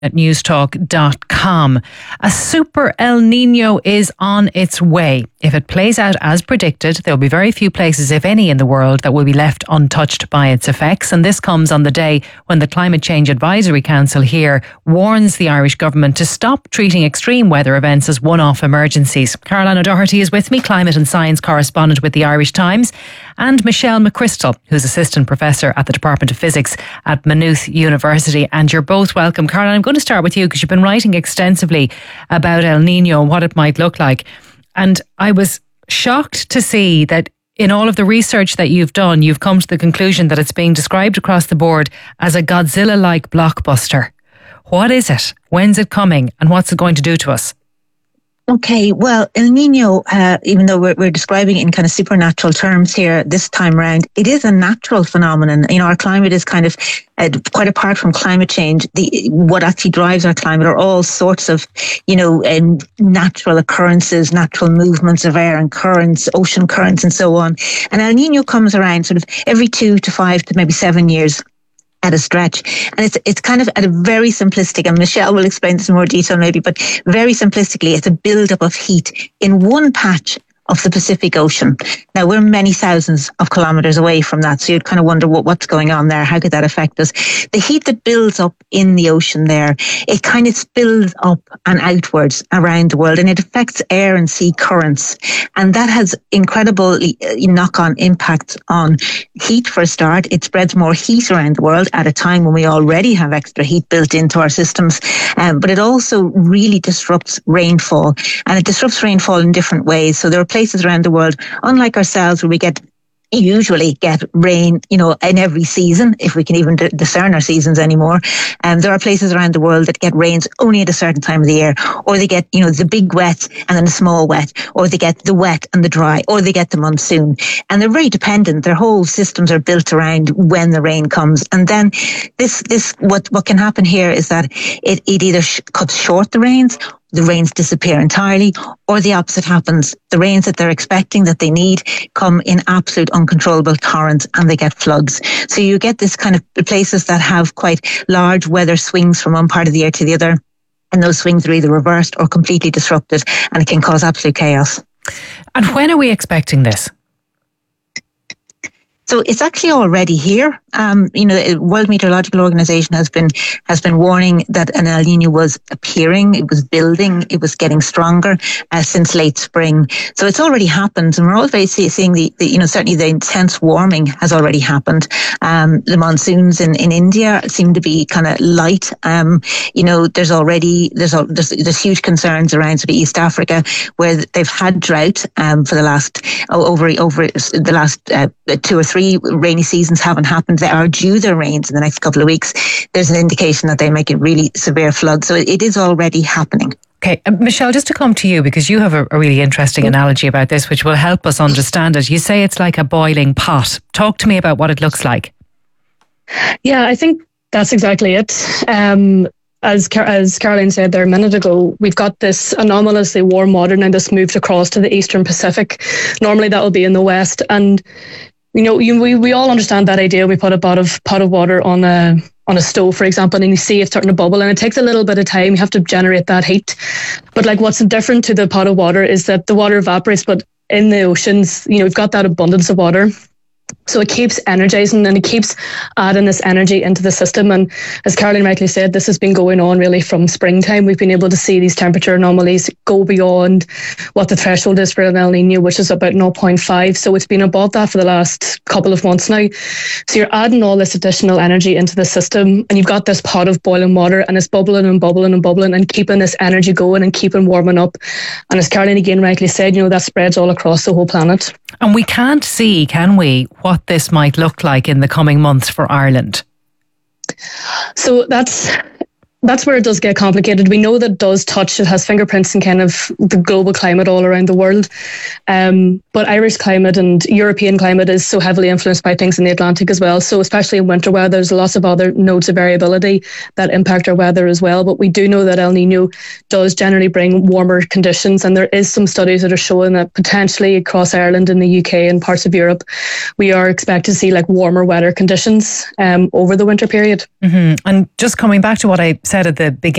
at newstalk.com. A super El Nino is on its way. If it plays out as predicted, there will be very few places, if any, in the world that will be left untouched by its effects. And this comes on the day when the Climate Change Advisory Council here warns the Irish government to stop treating extreme weather events as one-off emergencies. Caroline O'Doherty is with me, climate and science correspondent with the Irish Times, and Michelle McChrystal, who's assistant professor at the Department of Physics at Maynooth University. And you're both welcome. Caroline, I'm going to start with you because you've been writing extensively about El Nino and what it might look like. And I was shocked to see that in all of the research that you've done, you've come to the conclusion that it's being described across the board as a Godzilla-like blockbuster. What is it? When's it coming? And what's it going to do to us? Okay, well, El Nino, even though we're describing it in kind of supernatural terms here this time around, it is a natural phenomenon. You know, our climate is kind of quite apart from climate change. What actually drives our climate are all sorts of, natural occurrences, natural movements of air and currents, ocean currents, and so on. And El Nino comes around sort of every 2 to 5 to maybe 7 years at a stretch. And it's kind of at a very simplistic, and Michelle will explain this in more detail maybe, but very simplistically, it's a buildup of heat in one patch of the Pacific Ocean. Now, we're many thousands of kilometres away from that, so you'd kind of wonder what's going on there. How could that affect us? The heat that builds up in the ocean there, it kind of spills up and outwards around the world, and it affects air and sea currents. And that has incredible knock-on impacts on heat for a start. It spreads more heat around the world at a time when we already have extra heat built into our systems. But it also really disrupts rainfall, and it disrupts rainfall in different ways. So there are places around the world, unlike ourselves, where we usually get rain, in every season, if we can even discern our seasons anymore. There are places around the world that get rains only at a certain time of the year, or they get, the big wet and then a small wet, or they get the wet and the dry, or they get the monsoon. And they're very dependent. Their whole systems are built around when the rain comes. And then what can happen here is that it either cuts short the rains disappear entirely, or the opposite happens. The rains that they're expecting, that they need, come in absolute uncontrollable torrents, and they get floods. So you get this kind of places that have quite large weather swings from one part of the year to the other, and those swings are either reversed or completely disrupted, and it can cause absolute chaos. And when are we expecting this? So it's actually already here. The World Meteorological Organization has been warning that an El Nino was appearing, it was building, it was getting stronger since late spring. So it's already happened, and we're already seeing certainly the intense warming has already happened. The monsoons in India seem to be kind of light. There's huge concerns around sort of East Africa, where they've had drought for the last over the last 2 or 3 rainy seasons haven't happened. They are due their rains in the next couple of weeks. There's an indication that they may get really severe floods. So it is already happening. Okay, Michelle, just to come to you, because you have a really interesting analogy about this, which will help us understand it. You say it's like a boiling pot. Talk to me about what it looks like. Yeah, I think that's exactly it. As Caroline said there a minute ago, we've got this anomalously warm water now that's moved across to the Eastern Pacific. Normally that will be in the West, and we all understand that idea. We put a pot of water on a stove, for example, and you see it's starting to bubble, and it takes a little bit of time. You have to generate that heat. But what's different to the pot of water is that the water evaporates, but in the oceans, we've got that abundance of water. So it keeps energizing, and it keeps adding this energy into the system. And as Caroline rightly said, this has been going on really from springtime. We've been able to see these temperature anomalies go beyond what the threshold is for an El Nino, which is about 0.5. So it's been above that for the last couple of months now. So you're adding all this additional energy into the system, and you've got this pot of boiling water, and it's bubbling and bubbling and bubbling and keeping this energy going and keeping warming up. And as Caroline again rightly said, that spreads all across the whole planet. And we can't see, can we, what this might look like in the coming months for Ireland? So that's where it does get complicated. We know that it does touch, it has fingerprints in kind of the global climate all around the world. But Irish climate and European climate is so heavily influenced by things in the Atlantic as well. So especially in winter weather, there's lots of other nodes of variability that impact our weather as well. But we do know that El Nino does generally bring warmer conditions. And there is some studies that are showing that potentially across Ireland and the UK and parts of Europe, we are expected to see like warmer, wetter conditions over the winter period. And just coming back to what I said at the beginning,